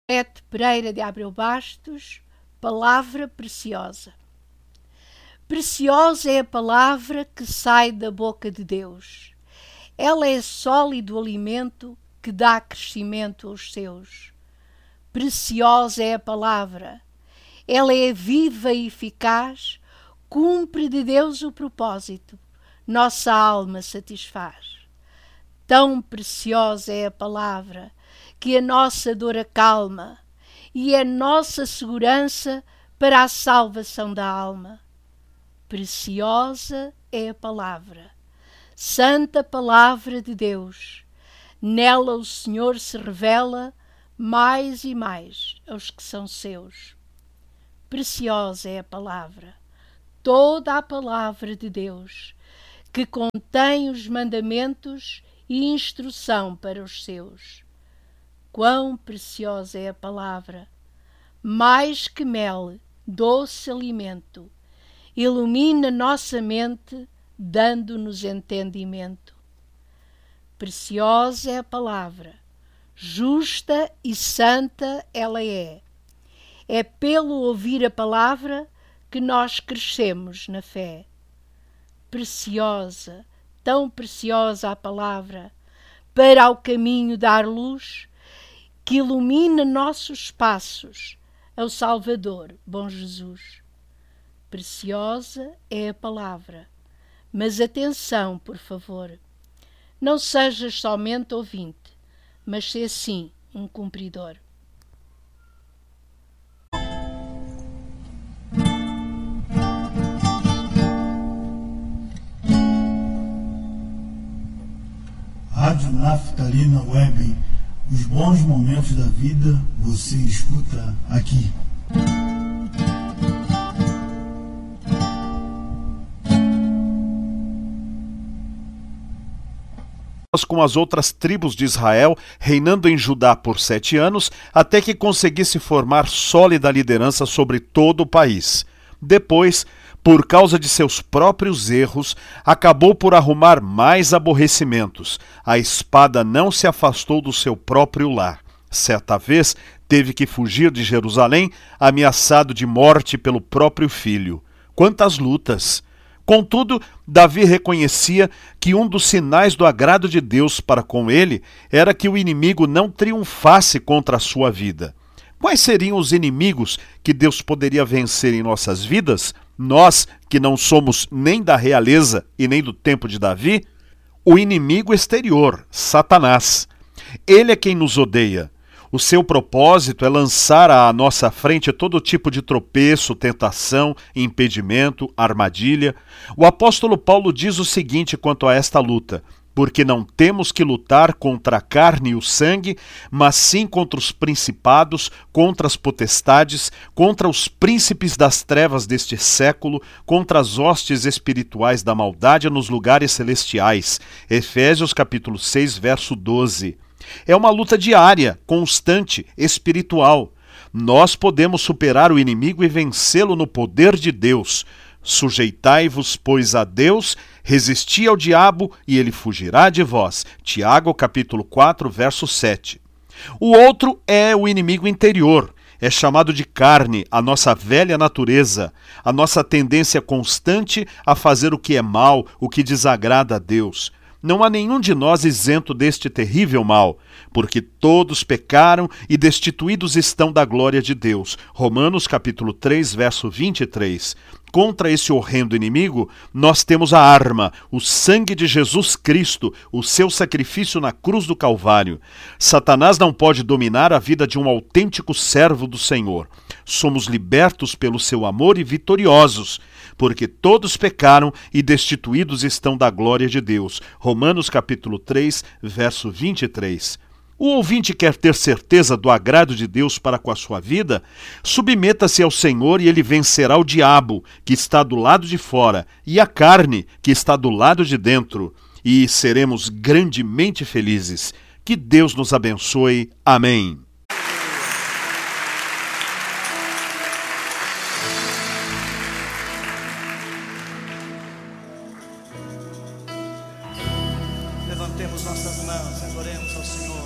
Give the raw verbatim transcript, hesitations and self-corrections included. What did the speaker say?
Ete Pereira de Abreu Bastos, palavra preciosa. Preciosa é a palavra que sai da boca de Deus. Ela é sólido alimento que dá crescimento aos seus. Preciosa é a palavra. Ela é viva e eficaz, cumpre de Deus o propósito, nossa alma satisfaz. Tão preciosa é a palavra, que a nossa dor acalma, e é nossa segurança para a salvação da alma. Preciosa é a palavra, santa palavra de Deus. Nela o Senhor se revela mais e mais aos que são seus. Preciosa é a palavra, toda a palavra de Deus, que contém os mandamentos e instrução para os seus. Quão preciosa é a palavra, mais que mel, doce alimento, ilumina nossa mente, dando-nos entendimento. Preciosa é a palavra, justa e santa ela é. É pelo ouvir a palavra que nós crescemos na fé. Preciosa, tão preciosa a palavra, para ao caminho dar luz, que ilumina nossos passos ao Salvador, bom Jesus. Preciosa é a palavra, mas atenção, por favor, não sejas somente ouvinte, mas se assim um cumpridor. Rádio Naftalina Web, os bons momentos da vida você escuta aqui. Com as outras tribos de Israel, reinando em Judá por sete anos, até que conseguisse formar sólida liderança sobre todo o país. Depois, por causa de seus próprios erros, acabou por arrumar mais aborrecimentos. A espada não se afastou do seu próprio lar. Certa vez, teve que fugir de Jerusalém, ameaçado de morte pelo próprio filho. Quantas lutas! Contudo, Davi reconhecia que um dos sinais do agrado de Deus para com ele era que o inimigo não triunfasse contra a sua vida. Quais seriam os inimigos que Deus poderia vencer em nossas vidas? Nós, que não somos nem da realeza e nem do tempo de Davi? O inimigo exterior, Satanás. Ele é quem nos odeia. O seu propósito é lançar à nossa frente todo tipo de tropeço, tentação, impedimento, armadilha. O apóstolo Paulo diz o seguinte quanto a esta luta: porque não temos que lutar contra a carne e o sangue, mas sim contra os principados, contra as potestades, contra os príncipes das trevas deste século, contra as hostes espirituais da maldade nos lugares celestiais. Efésios capítulo seis, verso doze. É uma luta diária, constante, espiritual. Nós podemos superar o inimigo e vencê-lo no poder de Deus. Sujeitai-vos, pois, a Deus, resisti ao diabo e ele fugirá de vós. Tiago, capítulo quatro, verso sete. O outro é o inimigo interior. É chamado de carne, a nossa velha natureza, a nossa tendência constante a fazer o que é mal, o que desagrada a Deus. Não há nenhum de nós isento deste terrível mal, porque todos pecaram e destituídos estão da glória de Deus. Romanos capítulo três, verso vinte e três. Contra esse horrendo inimigo, nós temos a arma, o sangue de Jesus Cristo, o seu sacrifício na cruz do Calvário. Satanás não pode dominar a vida de um autêntico servo do Senhor. Somos libertos pelo seu amor e vitoriosos, porque todos pecaram e destituídos estão da glória de Deus. Romanos capítulo três, verso vinte e três. O ouvinte quer ter certeza do agrado de Deus para com a sua vida? Submeta-se ao Senhor e ele vencerá o diabo, que está do lado de fora, e a carne, que está do lado de dentro, e seremos grandemente felizes. Que Deus nos abençoe. Amém.